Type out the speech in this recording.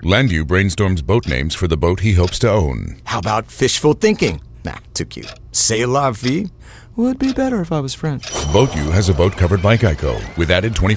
Landu brainstorms boat names for the boat he hopes to own. How about fishful thinking? Nah, too cute. C'est la vie? Would be better if I was French. Boat U has a boat covered by Geico with added 20